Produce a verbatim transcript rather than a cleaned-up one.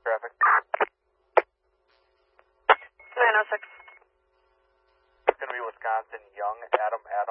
traffic. nine oh six. It's going to be Wisconsin, Young, Adam, Adam.